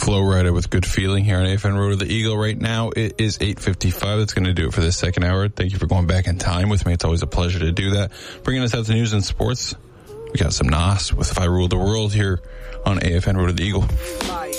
Flow Rider with Good Feeling here on AFN Road to the Eagle. Right now, it is 8:55. That's going to do it for this second hour. Thank you for going back in time with me. It's always a pleasure to do that. Bringing us out to news and sports, we got some Nas with If I Ruled the World here on AFN Road to the Eagle.